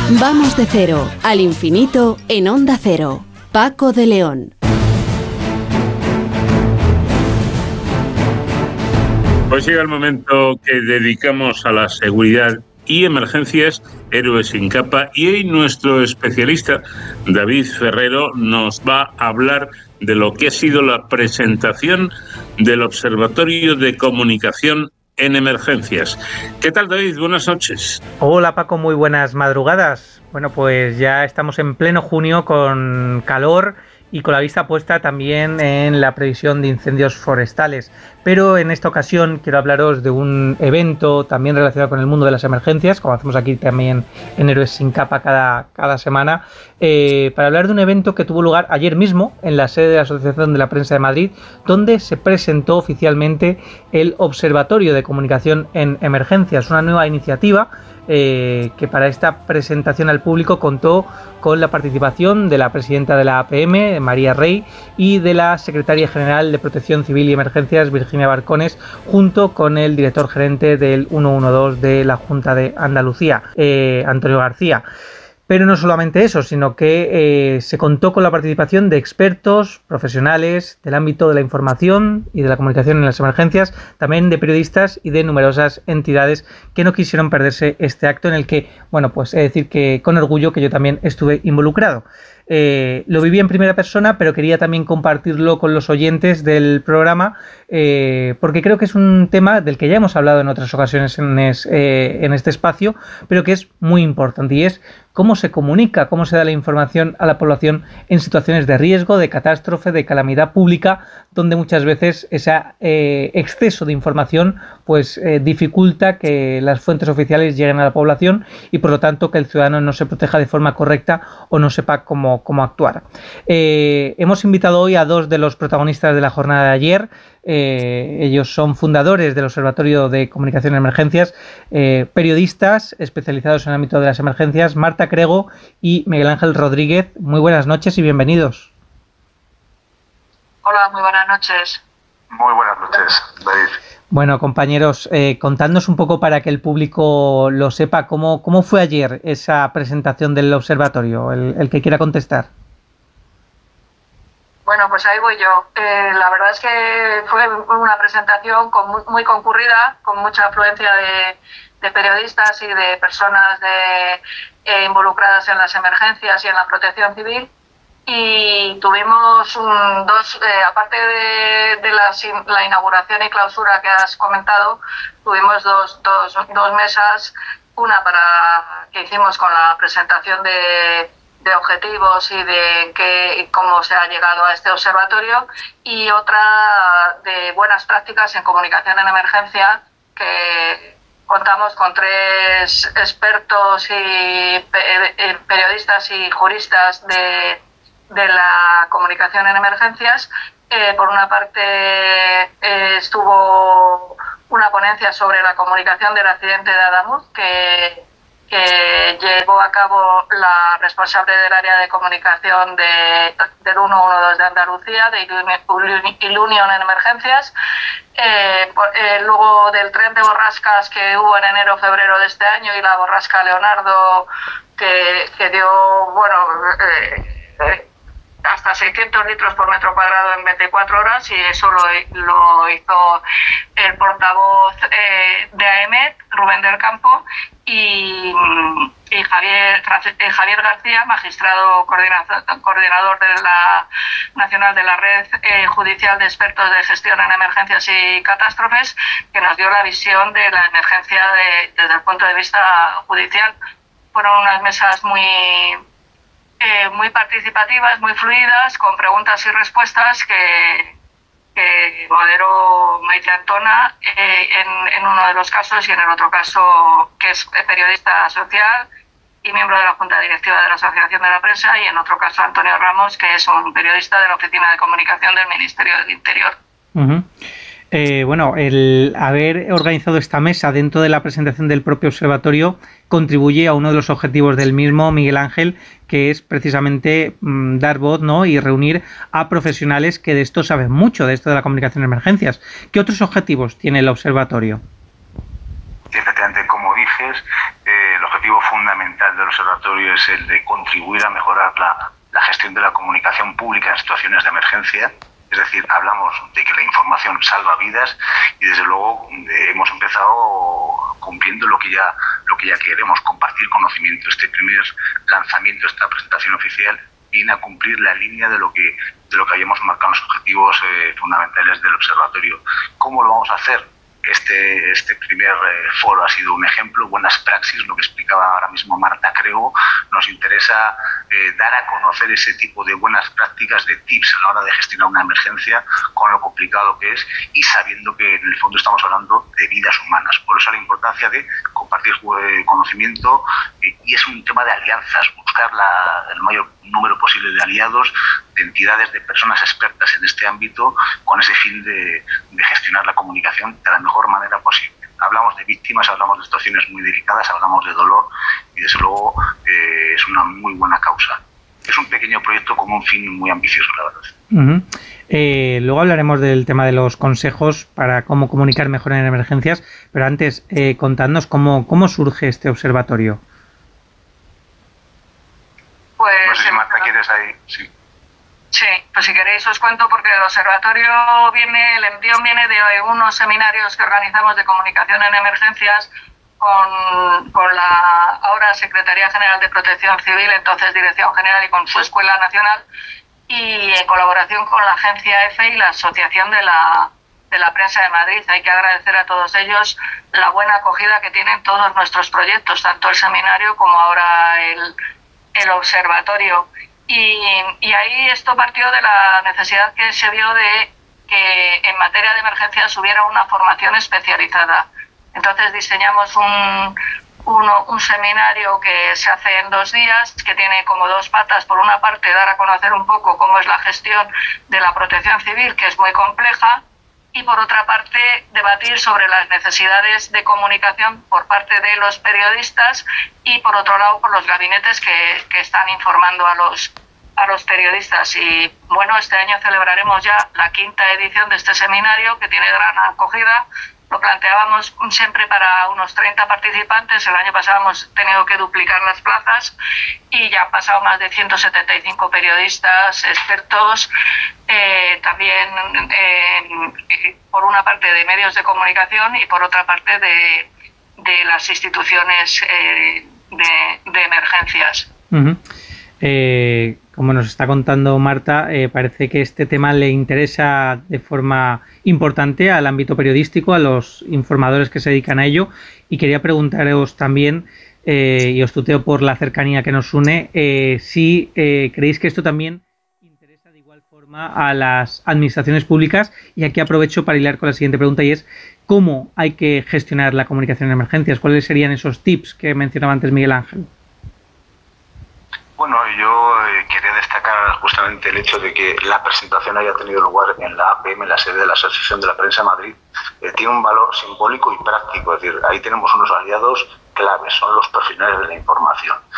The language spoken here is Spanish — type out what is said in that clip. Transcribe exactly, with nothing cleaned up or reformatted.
Vamos de cero al infinito en Onda Cero. Paco de León. Pues llega el momento que dedicamos a la seguridad y emergencias, Héroes sin capa, y hoy nuestro especialista David Ferrero nos va a hablar de lo que ha sido la presentación del Observatorio de Comunicación en Emergencias. ¿Qué tal, David? Buenas noches. Hola, Paco, muy buenas madrugadas. Bueno, pues ya estamos en pleno junio con calor y con la vista puesta también en la previsión de incendios forestales. Pero en esta ocasión quiero hablaros de un evento también relacionado con el mundo de las emergencias, como hacemos aquí también en Héroes sin capa cada, cada semana, eh, para hablar de un evento que tuvo lugar ayer mismo en la sede de la Asociación de la Prensa de Madrid, donde se presentó oficialmente el Observatorio de Comunicación en Emergencias, una nueva iniciativa Eh, que para esta presentación al público contó con la participación de la presidenta de la A P M, María Rey, y de la secretaria general de Protección Civil y Emergencias, Virginia Barcones, junto con el director gerente del ciento doce de la Junta de Andalucía, eh, Antonio García. Pero no solamente eso, sino que eh, se contó con la participación de expertos, profesionales del ámbito de la información y de la comunicación en las emergencias, también de periodistas y de numerosas entidades que no quisieron perderse este acto en el que, bueno, pues he de decir que con orgullo que yo también estuve involucrado. Eh, lo viví en primera persona, pero quería también compartirlo con los oyentes del programa, eh, porque creo que es un tema del que ya hemos hablado en otras ocasiones en, es, eh, en este espacio, pero que es muy importante, y es cómo se comunica, cómo se da la información a la población en situaciones de riesgo, de catástrofe, de calamidad pública, donde muchas veces ese eh, exceso de información pues eh, dificulta que las fuentes oficiales lleguen a la población y por lo tanto que el ciudadano no se proteja de forma correcta o no sepa cómo, cómo actuar. Eh, hemos invitado hoy a dos de los protagonistas de la jornada de ayer. Eh, ellos son fundadores del Observatorio de Comunicación en Emergencias, eh, periodistas especializados en el ámbito de las emergencias, Marta Crego y Miguel Ángel Rodríguez. Muy buenas noches y bienvenidos. Hola, muy buenas noches. Muy buenas noches, David. Bueno, compañeros, eh, contadnos un poco para que el público lo sepa, ¿cómo, cómo fue ayer esa presentación del observatorio? El, el que quiera contestar. Bueno, pues ahí voy yo. Eh, la verdad es que fue una presentación con muy, muy concurrida, con mucha afluencia de, de periodistas y de personas de, eh, involucradas en las emergencias y en la protección civil. Y tuvimos un, dos, eh, aparte de, de la, la inauguración y clausura que has comentado, tuvimos dos, dos, dos mesas, una para que hicimos con la presentación de, de objetivos y de qué, cómo se ha llegado a este observatorio, y otra de buenas prácticas en comunicación en emergencia, que contamos con tres expertos y pe periodistas y juristas de de la comunicación en emergencias. Eh, por una parte eh, estuvo una ponencia sobre la comunicación del accidente de Adamuz que, que llevó a cabo la responsable del área de comunicación de, del ciento doce de Andalucía, de Ilunion en emergencias. Eh, por, eh, luego del tren de borrascas que hubo en enero-febrero de este año y la borrasca Leonardo que, que dio, bueno, eh, eh, hasta seiscientos litros por metro cuadrado en veinticuatro horas, y eso lo, lo hizo el portavoz eh, de A E M E T, Rubén del Campo, y, y Javier, eh, Javier García, magistrado coordinador de la nacional de la Red eh, Judicial de Expertos de Gestión en Emergencias y Catástrofes, que nos dio la visión de la emergencia de, desde el punto de vista judicial. Fueron unas mesas muy... Eh, muy participativas, muy fluidas, con preguntas y respuestas que, que moderó Maite Antona eh, en, en uno de los casos, y en el otro caso, que es periodista social y miembro de la Junta Directiva de la Asociación de la Prensa, y en otro caso Antonio Ramos, que es un periodista de la Oficina de Comunicación del Ministerio del Interior. Uh-huh. Eh, bueno, el haber organizado esta mesa dentro de la presentación del propio observatorio contribuye a uno de los objetivos del mismo, Miguel Ángel, que es precisamente mmm, dar voz, ¿no?, y reunir a profesionales que de esto saben mucho, de esto de la comunicación en emergencias. ¿Qué otros objetivos tiene el observatorio? Efectivamente, como dices, eh, el objetivo fundamental fundamental del observatorio es el de contribuir a mejorar la, la gestión de la comunicación pública en situaciones de emergencia. Es decir, hablamos de que la información salva vidas y desde luego eh, hemos empezado cumpliendo lo que ya lo que ya queremos, compartir conocimiento. Este primer lanzamiento, esta presentación oficial, viene a cumplir la línea de lo que de lo que habíamos marcado en los objetivos eh, fundamentales del observatorio. ¿Cómo lo vamos a hacer? Este, este primer eh, foro ha sido un ejemplo, buenas praxis, lo que explicaba ahora mismo Marta Crego. Nos interesa eh, dar a conocer ese tipo de buenas prácticas, de tips a la hora de gestionar una emergencia, con lo complicado que es y sabiendo que en el fondo estamos hablando de vidas humanas. Por eso la importancia de compartir eh, conocimiento eh, y es un tema de alianzas, buscar la, el mayor número posible de aliados, de entidades, de personas expertas en este ámbito, con ese fin de, de gestionar la comunicación de la mejor manera posible. Hablamos de víctimas, hablamos de situaciones muy delicadas, hablamos de dolor y desde luego eh, es una muy buena causa. Es un pequeño proyecto con un fin muy ambicioso, la verdad. Uh-huh. Eh, luego hablaremos del tema de los consejos para cómo comunicar mejor en emergencias, pero antes eh, contadnos cómo, cómo surge este observatorio. Pues, no sé si Marta quieres ahí. Sí. Sí, pues si queréis os cuento, porque el observatorio viene, el embrión viene de unos seminarios que organizamos de comunicación en emergencias con, con la ahora Secretaría General de Protección Civil, entonces Dirección General, y con su Escuela Nacional, y en colaboración con la agencia EFE y la Asociación de la, de la Prensa de Madrid. Hay que agradecer a todos ellos la buena acogida que tienen todos nuestros proyectos, tanto el seminario como ahora el, el observatorio. Y, y ahí esto partió de la necesidad que se dio de que en materia de emergencias hubiera una formación especializada. Entonces diseñamos un, un, un seminario que se hace en dos días, que tiene como dos patas. Por una parte, dar a conocer un poco cómo es la gestión de la protección civil, que es muy compleja, y por otra parte, debatir sobre las necesidades de comunicación por parte de los periodistas y por otro lado por los gabinetes que, que están informando a los, a los periodistas. Y bueno, este año celebraremos ya la quinta edición de este seminario, que tiene gran acogida. Lo planteábamos siempre para unos treinta participantes. El año pasado hemos tenido que duplicar las plazas y ya han pasado más de ciento setenta y cinco periodistas, expertos, eh, también eh, por una parte de medios de comunicación y por otra parte de, de las instituciones eh, de, de emergencias. Uh-huh. Eh, como nos está contando Marta, eh, parece que este tema le interesa de forma importante al ámbito periodístico, a los informadores que se dedican a ello, y quería preguntaros también, eh, y os tuteo por la cercanía que nos une, eh, si eh, creéis que esto también interesa de igual forma a las administraciones públicas, y aquí aprovecho para hilar con la siguiente pregunta, y es ¿cómo hay que gestionar la comunicación en emergencias? ¿Cuáles serían esos tips que mencionaba antes Miguel Ángel? Bueno, yo eh, quería destacar justamente el hecho de que la presentación haya tenido lugar en la A P M, en la sede de la Asociación de la Prensa de Madrid. Eh, tiene un valor simbólico y práctico, es decir, ahí tenemos unos aliados claves, son los profesionales de la información.